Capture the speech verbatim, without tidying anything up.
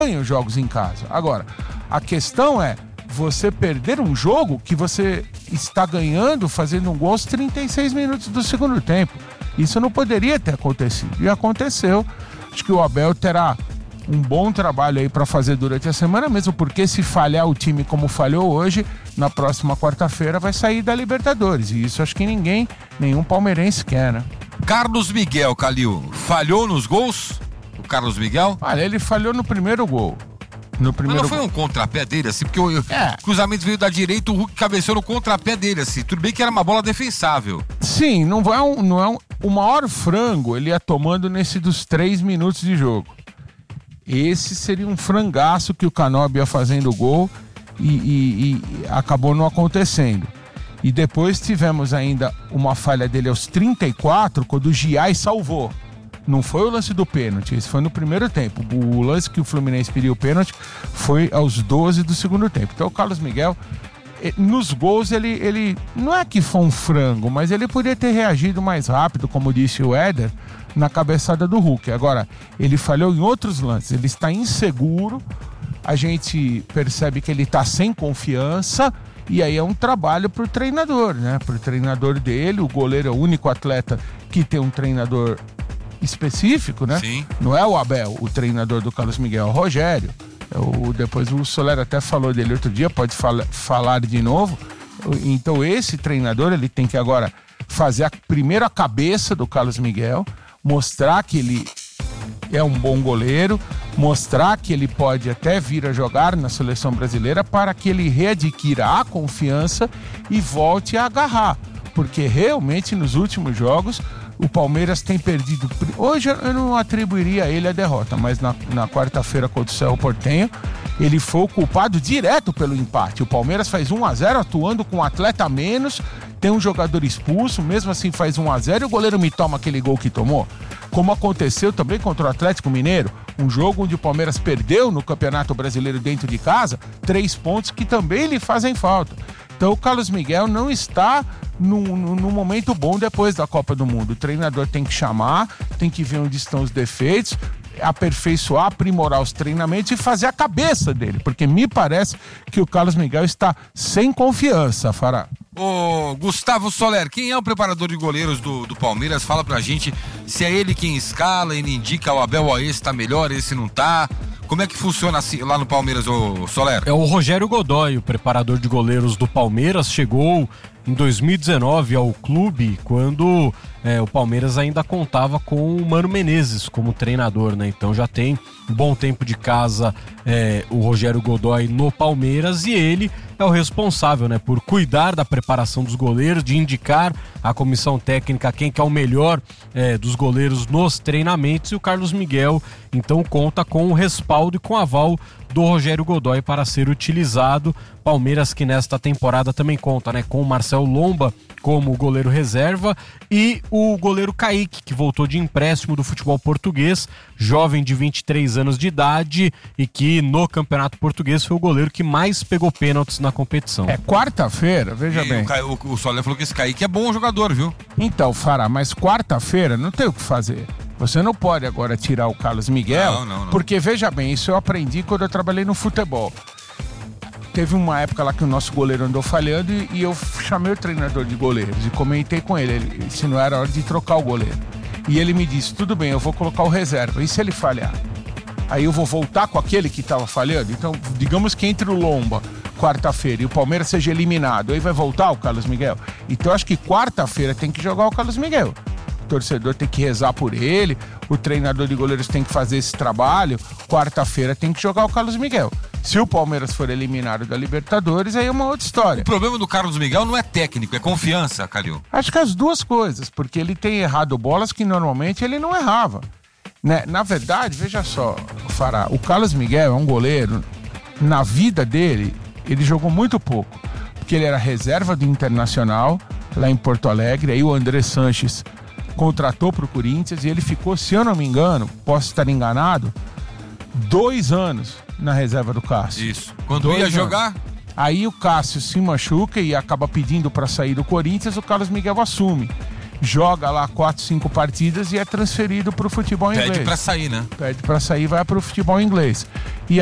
ganha os jogos em casa. Agora, a questão é você perder um jogo que você está ganhando fazendo um gol aos trinta e seis minutos do segundo tempo. Isso não poderia ter acontecido. E aconteceu. Acho que o Abel terá um bom trabalho aí para fazer durante a semana, mesmo porque se falhar o time como falhou hoje, na próxima quarta-feira vai sair da Libertadores. E isso acho que ninguém, nenhum palmeirense quer, né? Carlos Miguel, Calil, falhou nos gols? O Carlos Miguel? Olha, ele falhou no primeiro gol. No primeiro Mas não foi um contrapé dele, assim, porque o é. cruzamento veio da direita, o Hulk cabeceou no contrapé dele, assim. Tudo bem que era uma bola defensável. Sim, não é um, não é um, o maior frango ele ia tomando nesse dos três minutos de jogo. Esse seria um frangaço que o Canóbio ia fazendo o gol e, e, e acabou não acontecendo. E depois tivemos ainda uma falha dele aos trinta e quatro, quando o Giai salvou. Não foi o lance do pênalti, esse foi no primeiro tempo. O lance que o Fluminense pediu o pênalti foi aos doze do segundo tempo. Então o Carlos Miguel, nos gols, ele, ele não é que foi um frango, mas ele poderia ter reagido mais rápido, como disse o Éder, na cabeçada do Hulk. Agora, ele falhou em outros lances, ele está inseguro, a gente percebe que ele está sem confiança, e aí é um trabalho para o treinador, né? Para o treinador dele, o goleiro é o único atleta que tem um treinador específico, né? Sim. Não é o Abel, o treinador do Carlos Miguel, é o Rogério. O, depois o Soler até falou dele outro dia, pode fala, falar de novo. Então esse treinador, ele tem que agora fazer a, primeiro a cabeça do Carlos Miguel, mostrar que ele é um bom goleiro, mostrar que ele pode até vir a jogar na seleção brasileira para que ele readquira a confiança e volte a agarrar. Porque realmente nos últimos jogos o Palmeiras tem perdido. Hoje eu não atribuiria a ele a derrota, mas na, na quarta-feira contra o Cerro Porteño, ele foi o culpado direto pelo empate. O Palmeiras faz um a zero atuando com um atleta a menos, tem um jogador expulso, mesmo assim faz um a zero e o goleiro me toma aquele gol que tomou. Como aconteceu também contra o Atlético Mineiro, um jogo onde o Palmeiras perdeu no Campeonato Brasileiro dentro de casa, três pontos que também lhe fazem falta. Então o Carlos Miguel não está num, num momento bom depois da Copa do Mundo. O treinador tem que chamar, tem que ver onde estão os defeitos, aperfeiçoar, aprimorar os treinamentos e fazer a cabeça dele, porque me parece que o Carlos Miguel está sem confiança, Fará. Ô, Gustavo Soler, quem é o preparador de goleiros do, do Palmeiras? Fala pra gente se é ele quem escala, ele indica o Abel, ó, esse tá melhor, esse não tá. Como é que funciona assim, lá no Palmeiras, ô Soler? É o Rogério Godoy, o preparador de goleiros do Palmeiras, chegou em dois mil e dezenove ao clube, quando é, o Palmeiras ainda contava com o Mano Menezes como treinador, né? Então já tem um bom tempo de casa é, o Rogério Godoy no Palmeiras, e ele é o responsável, né, por cuidar da preparação dos goleiros, de indicar à comissão técnica quem que é o melhor é, dos goleiros nos treinamentos, e o Carlos Miguel então conta com o respaldo e com o aval do Rogério Godoy para ser utilizado. Palmeiras que nesta temporada também conta, né, com o Marcelo Lomba como goleiro reserva e o goleiro Kaique, que voltou de empréstimo do futebol português, jovem de vinte e três anos de idade e que no Campeonato Português foi o goleiro que mais pegou pênaltis na competição. É quarta-feira, veja e bem. O, o, o Soler falou que esse Kaique é bom jogador, viu? Então, Fará, mas quarta-feira não tem o que fazer. Você não pode agora tirar o Carlos Miguel, não, não, não. Porque, veja bem, isso eu aprendi quando eu trabalhei no futebol. Teve uma época lá que o nosso goleiro andou falhando e, e eu chamei o treinador de goleiros e comentei com ele, ele se não era hora de trocar o goleiro. E ele me disse, tudo bem, eu vou colocar o reserva, e se ele falhar? Aí eu vou voltar com aquele que estava falhando? Então, digamos que entre o Lomba, quarta-feira, e o Palmeiras seja eliminado, aí vai voltar o Carlos Miguel? Então eu acho que quarta-feira tem que jogar o Carlos Miguel. O torcedor tem que rezar por ele, o treinador de goleiros tem que fazer esse trabalho, quarta-feira tem que jogar o Carlos Miguel. Se o Palmeiras for eliminado da Libertadores, aí é uma outra história. O problema do Carlos Miguel não é técnico, é confiança, Calil. Acho que as duas coisas, porque ele tem errado bolas que normalmente ele não errava. Né? Na verdade, veja só, Fará, o Carlos Miguel é um goleiro, na vida dele, ele jogou muito pouco, porque ele era reserva do Internacional, lá em Porto Alegre, aí o André Sanches contratou para o Corinthians e ele ficou, se eu não me engano, posso estar enganado, dois anos na reserva do Cássio. Isso. Quando dois ia anos. jogar? Aí o Cássio se machuca e acaba pedindo para sair do Corinthians, o Carlos Miguel assume. joga lá quatro, cinco partidas e é transferido para o futebol inglês. Pede para sair, né? Pede para sair, vai para o futebol inglês. E